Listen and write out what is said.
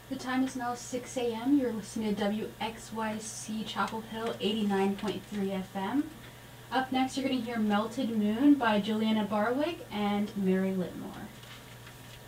The time is now 6 a.m. You're listening to WXYC Chapel Hill 89.3 FM. Up next, you're going to hear Melted Moon by Juliana Barwick and Mary Litmore.